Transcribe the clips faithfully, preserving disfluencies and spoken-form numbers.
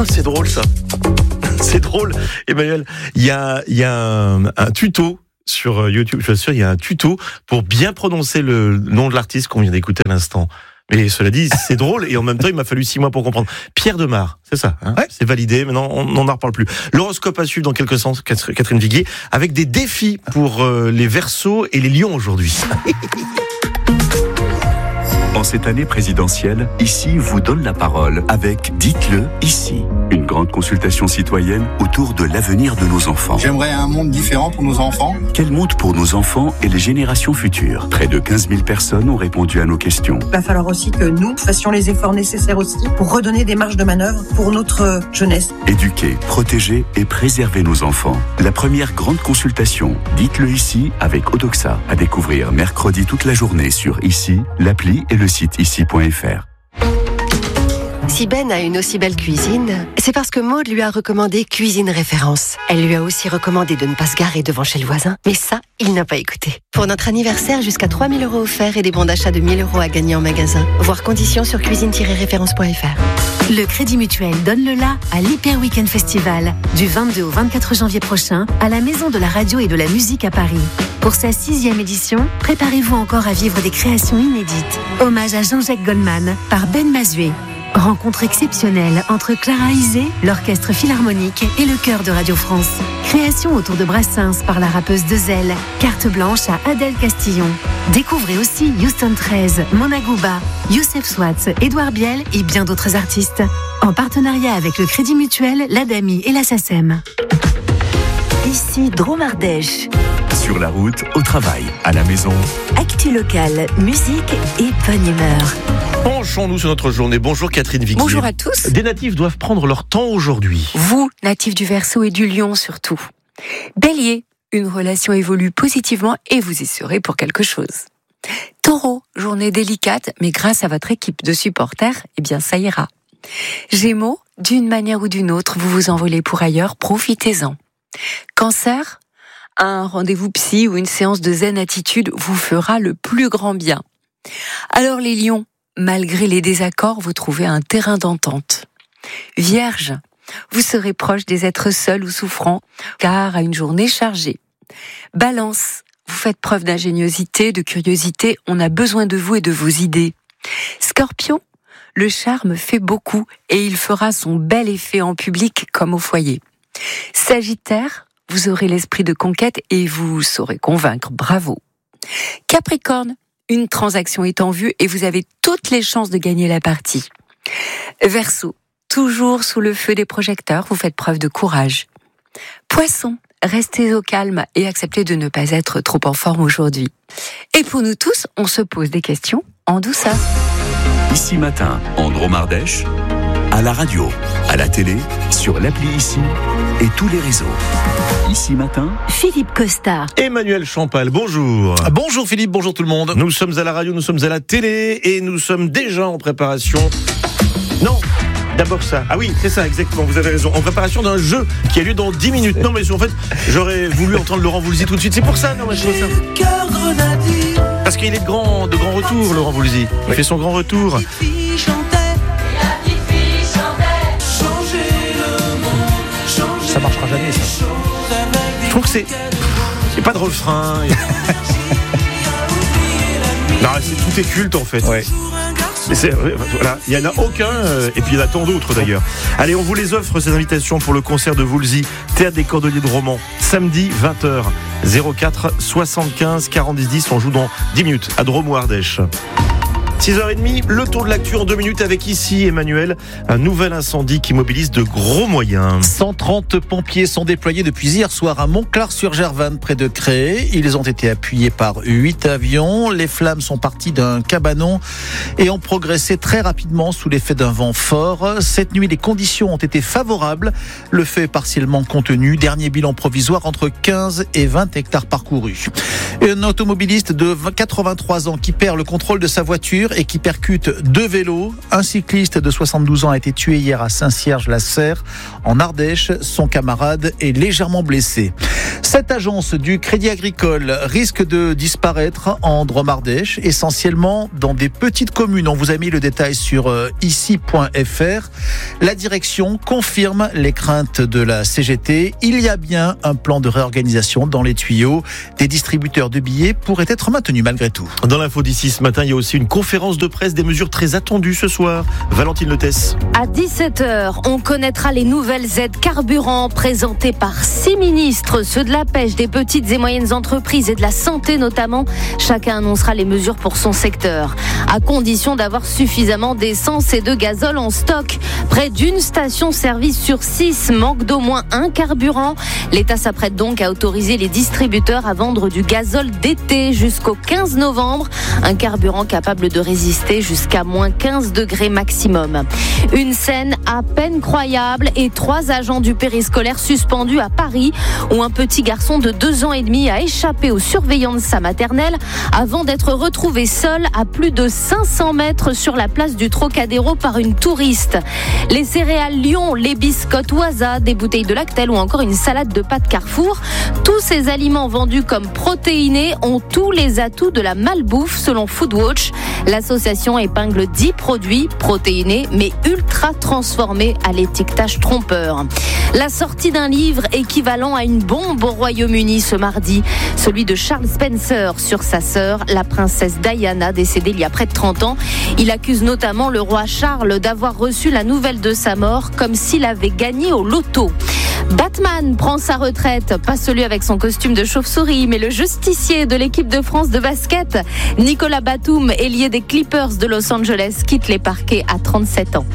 c'est drôle ça. C'est drôle, Emmanuel. Il y a, il y a un, un tuto sur YouTube, je suis sûr, il y a un tuto pour bien prononcer le nom de l'artiste qu'on vient d'écouter à l'instant. Mais cela dit, c'est drôle et en même temps, il m'a fallu six mois pour comprendre. Pierre Demar, c'est ça, hein, ouais. C'est validé, maintenant on n'en reparle plus. L'horoscope à suivre dans quelques sens, Catherine Viguier, avec des défis pour euh, les Verseaux et les Lions aujourd'hui. En cette année présidentielle, Ici vous donne la parole avec Dites-le ici. Une grande consultation citoyenne autour de l'avenir de nos enfants. J'aimerais un monde différent pour nos enfants. Quel monde pour nos enfants et les générations futures? Près de quinze mille personnes ont répondu à nos questions. Il va falloir aussi que nous fassions les efforts nécessaires aussi pour redonner des marges de manœuvre pour notre jeunesse. Éduquer, protéger et préserver nos enfants. La première grande consultation, Dites-le ici avec Odoxa. À découvrir mercredi toute la journée sur Ici, l'appli et le site ici point f r. Si Ben a une aussi belle cuisine, c'est parce que Maud lui a recommandé Cuisine Référence. Elle lui a aussi recommandé de ne pas se garer devant chez le voisin, mais ça, il n'a pas écouté. Pour notre anniversaire, jusqu'à trois mille euros offerts et des bons d'achat de mille euros à gagner en magasin. Voir conditions sur cuisine tiret référence point f r. Le Crédit Mutuel donne le la à l'Hyper Weekend Festival, du vingt-deux au vingt-quatre janvier prochain, à la Maison de la Radio et de la Musique à Paris. Pour sa sixième édition, préparez-vous encore à vivre des créations inédites. Hommage à Jean-Jacques Goldman par Ben Mazué. Rencontre exceptionnelle entre Clara Isé, l'Orchestre Philharmonique et le Chœur de Radio France. Création autour de Brassens par la rappeuse Dezel. Carte blanche à Adèle Castillon. Découvrez aussi Houston treize, Mona Gouba, Youssef Swatz, Édouard Biel et bien d'autres artistes. En partenariat avec le Crédit Mutuel, l'Adami et la SACEM. Ici Drôme Ardèche. Sur la route, au travail, à la maison. Actu locale, musique et bonne humeur. Penchons-nous sur notre journée. Bonjour Catherine Viguier. Bonjour à tous. Des natifs doivent prendre leur temps aujourd'hui. Vous, natifs du Verseau et du Lion surtout. Bélier, une relation évolue positivement et vous y serez pour quelque chose. Taureau, journée délicate, mais grâce à votre équipe de supporters, eh bien ça ira. Gémeaux, d'une manière ou d'une autre, vous vous envolez pour ailleurs, profitez-en. Cancer, un rendez-vous psy ou une séance de zen attitude vous fera le plus grand bien. Alors les lions, malgré les désaccords, vous trouvez un terrain d'entente. Vierge, vous serez proche des êtres seuls ou souffrants, car à une journée chargée. Balance, vous faites preuve d'ingéniosité, de curiosité, on a besoin de vous et de vos idées. Scorpion, le charme fait beaucoup et il fera son bel effet en public comme au foyer. Sagittaire, vous aurez l'esprit de conquête et vous saurez convaincre, bravo. Capricorne, une transaction est en vue et vous avez toutes les chances de gagner la partie. Verseau, toujours sous le feu des projecteurs, vous faites preuve de courage. Poisson, restez au calme et acceptez de ne pas être trop en forme aujourd'hui. Et pour nous tous, on se pose des questions en douceur. Ici matin, en Drôme Ardèche, à la radio, à la télé, sur l'appli Ici et tous les réseaux. Ici matin, Philippe Costa. Emmanuel Champal, bonjour. Bonjour Philippe, bonjour tout le monde. Nous sommes à la radio, nous sommes à la télé et nous sommes déjà en préparation. Non, d'abord ça. Ah oui, c'est ça, exactement, vous avez raison. En préparation d'un jeu qui a lieu dans dix minutes. Non mais en fait, j'aurais voulu entendre Laurent Voulzy tout de suite. C'est pour ça, non mais je trouve ça. Parce qu'il est de grand, de grand retour, Laurent Voulzy. Il fait son grand retour. Ça marchera jamais, ça. Je trouve que c'est... Il n'y a pas de refrain. Non, c'est, tout est culte, en fait. Ouais. Mais c'est, voilà, il n'y en a aucun, euh, et puis il y en a tant d'autres, d'ailleurs. Allez, on vous les offre, ces invitations, pour le concert de Voulzy, Théâtre des Cordeliers de Romans, samedi, vingt heures, zéro quatre soixante-quinze quarante-dix dix. On joue dans dix minutes, à Drôme ou Ardèche. six heures trente, le tour de l'actu en deux minutes avec ici, Emmanuel, un nouvel incendie qui mobilise de gros moyens. cent trente pompiers sont déployés depuis hier soir à Montclar-sur-Gervanne, près de Créé. Ils ont été appuyés par huit avions. Les flammes sont parties d'un cabanon et ont progressé très rapidement sous l'effet d'un vent fort. Cette nuit, les conditions ont été favorables. Le feu est partiellement contenu. Dernier bilan provisoire, entre quinze et vingt hectares parcourus. Un automobiliste de quatre-vingt-trois ans qui perd le contrôle de sa voiture et qui percute deux vélos. Un cycliste de soixante-douze ans a été tué hier à Saint-Cierge-la-Serre, en Ardèche. Son camarade est légèrement blessé. Cette agence du Crédit Agricole risque de disparaître en Drôme-Ardèche, essentiellement dans des petites communes. On vous a mis le détail sur ici point f r. La direction confirme les craintes de la C G T. Il y a bien un plan de réorganisation dans les tuyaux. Des distributeurs de billets pourraient être maintenus malgré tout. Dans l'info d'ici ce matin, il y a aussi une conférence de presse, des mesures très attendues ce soir. Valentine Letès. À dix-sept heures, on connaîtra les nouvelles aides carburant présentées par six ministres, ceux de la pêche, des petites et moyennes entreprises et de la santé notamment. Chacun annoncera les mesures pour son secteur, à condition d'avoir suffisamment d'essence et de gazole en stock. Près d'une station-service sur six manque d'au moins un carburant. L'État s'apprête donc à autoriser les distributeurs à vendre du gazole d'été jusqu'au quinze novembre. Un carburant capable de résister jusqu'à moins quinze degrés maximum. Une scène à peine croyable et trois agents du périscolaire suspendus à Paris, où un petit garçon de deux ans et demi a échappé aux surveillants de sa maternelle avant d'être retrouvé seul à plus de cinq cents mètres sur la place du Trocadéro par une touriste. Les céréales Lion, les biscottes Waza, des bouteilles de Lactel ou encore une salade de pâtes Carrefour. Tous ces aliments vendus comme protéinés ont tous les atouts de la malbouffe selon Foodwatch. L'association épingle dix produits protéinés mais ultra transformés à l'étiquetage trompeur. La sortie d'un livre équivalent à une bombe au Royaume-Uni ce mardi, celui de Charles Spencer sur sa sœur, la princesse Diana, décédée il y a près de trente ans. Il accuse notamment le roi Charles d'avoir reçu la nouvelle de sa mort comme s'il avait gagné au loto. Batman prend sa retraite, pas celui avec son costume de chauve-souris, mais le justicier de l'équipe de France de basket. Nicolas Batum, ailier des Clippers de Los Angeles, quitte les parquets à trente-sept ans.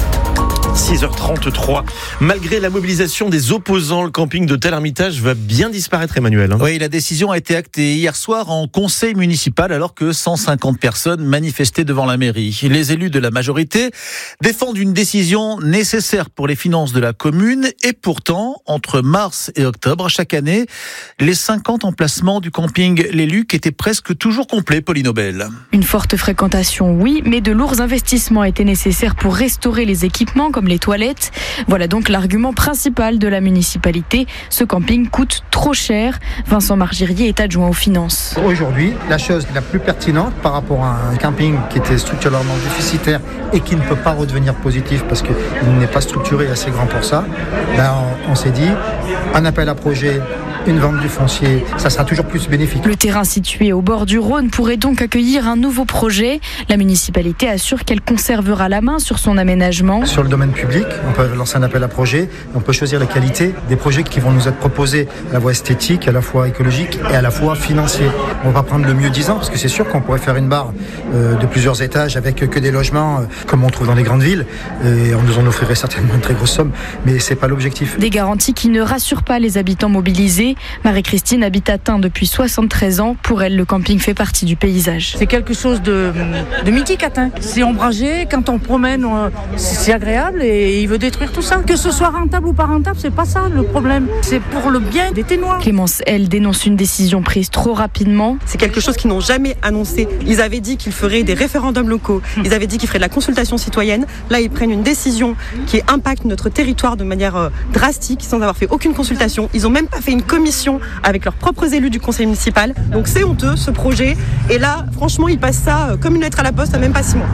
six heures trente-trois. Malgré la mobilisation des opposants, le camping de Tel-Hermitage va bien disparaître, Emmanuel. Hein. Oui, la décision a été actée hier soir en conseil municipal alors que cent cinquante personnes manifestaient devant la mairie. Les élus de la majorité défendent une décision nécessaire pour les finances de la commune et pourtant, entre mars et octobre, chaque année, les cinquante emplacements du camping Les Lucs étaient presque toujours complets, Pauline Aubel. Une forte fréquentation, oui, mais de lourds investissements étaient nécessaires pour restaurer les équipements comme les toilettes. Voilà donc l'argument principal de la municipalité. Ce camping coûte trop cher. Vincent Margirier est adjoint aux finances. Aujourd'hui, la chose la plus pertinente par rapport à un camping qui était structurellement déficitaire et qui ne peut pas redevenir positif parce qu'il n'est pas structuré assez grand pour ça, ben on, on s'est dit, un appel à projet, une vente du foncier, ça sera toujours plus bénéfique. Le terrain situé au bord du Rhône pourrait donc accueillir un nouveau projet. La municipalité assure qu'elle conservera la main sur son aménagement. Sur le domaine public, on peut lancer un appel à projet, on peut choisir la qualité des projets qui vont nous être proposés à la fois esthétique, à la fois écologique et à la fois financier. On va prendre le mieux disant parce que c'est sûr qu'on pourrait faire une barre euh, de plusieurs étages avec que des logements euh, comme on trouve dans les grandes villes et on nous en offrirait certainement une très grosse somme, mais c'est pas l'objectif. Des garanties qui ne rassurent pas les habitants mobilisés. Marie-Christine habite à Tain depuis soixante-treize ans. Pour elle, le camping fait partie du paysage. C'est quelque chose de, de mythique à Tain. C'est ombragé, quand on promène, c'est agréable et il veut détruire tout ça. Que ce soit rentable ou pas rentable, c'est pas ça le problème. C'est pour le bien des Ténois. Clémence, elle, dénonce une décision prise trop rapidement. C'est quelque chose qu'ils n'ont jamais annoncé. Ils avaient dit qu'ils feraient des référendums locaux. Ils avaient dit qu'ils feraient de la consultation citoyenne. Là, ils prennent une décision qui impacte notre territoire de manière euh, drastique, sans avoir fait aucune consultation. Ils n'ont même pas fait une commission avec leurs propres élus du conseil municipal. Donc c'est honteux ce projet. Et là, franchement, ils passent ça comme une lettre à la poste à même pas six mois.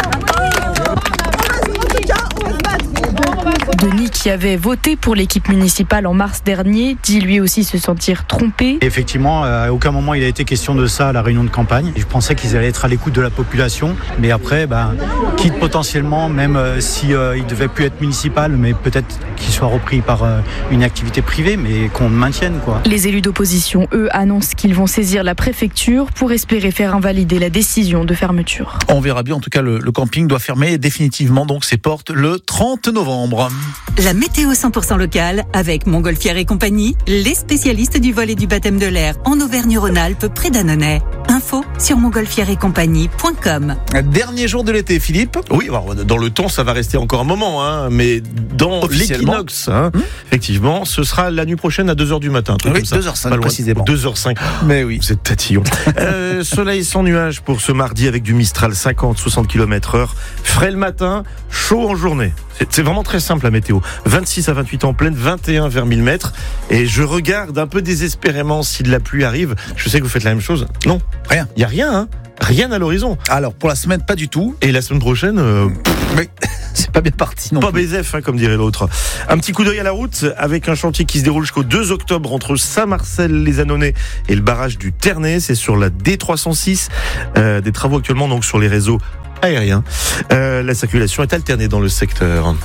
Denis, qui avait voté pour l'équipe municipale en mars dernier, dit lui aussi se sentir trompé. Effectivement, à aucun moment il a été question de ça à la réunion de campagne. Je pensais qu'ils allaient être à l'écoute de la population, mais après, ben, quitte potentiellement, même euh, si euh, il devait plus être municipal, mais peut-être qu'il soit repris par euh, une activité privée, mais qu'on le maintienne, quoi. Les élus d'opposition, eux, annoncent qu'ils vont saisir la préfecture pour espérer faire invalider la décision de fermeture. On verra bien. En tout cas, le, le camping doit fermer définitivement donc ses portes le trente novembre. La météo cent pour cent locale avec Montgolfière et compagnie, les spécialistes du vol et du baptême de l'air en Auvergne-Rhône-Alpes près d'Annonay. Info sur montgolfière et compagnie point com. Dernier jour de l'été, Philippe. Oui, alors, dans le temps, ça va rester encore un moment, hein, mais dans l'équinoxe, hein, mmh. effectivement, ce sera la nuit prochaine à deux heures du matin. Oui, deux heures cinq précisément. deux heures cinq. Mais oui. Vous êtes tatillon. euh, soleil sans nuages pour ce mardi avec du Mistral cinquante à soixante kilomètres heure. Frais le matin, chaud en journée. C'est, c'est vraiment très simple la météo. vingt-six à vingt-huit en pleine, vingt et un vers mille mètres. Et je regarde un peu désespérément si de la pluie arrive. Je sais que vous faites la même chose. Non, rien. Il n'y a rien, hein. Rien à l'horizon. Alors, pour la semaine, pas du tout. Et la semaine prochaine... Euh... Oui. c'est pas bien parti non Pas plus. Bézef, hein, comme dirait l'autre. Un petit coup d'œil à la route avec un chantier qui se déroule jusqu'au deux octobre entre Saint-Marcel-les-Annonais et le barrage du Ternay. C'est sur la D trois cent six. Euh, des travaux actuellement donc sur les réseaux aériens. Euh, la circulation est alternée dans le secteur.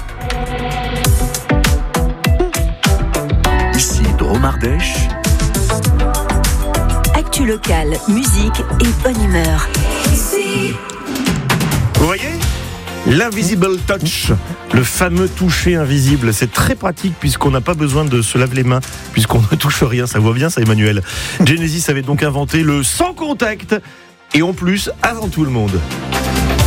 Ici Dromardèche. Actu locale, musique et bonne humeur. Vous voyez ? L'Invisible Touch, le fameux toucher invisible, c'est très pratique puisqu'on n'a pas besoin de se laver les mains, puisqu'on ne touche rien, ça voit bien ça Emmanuel. Genesis avait donc inventé le sans contact et en plus avant tout le monde.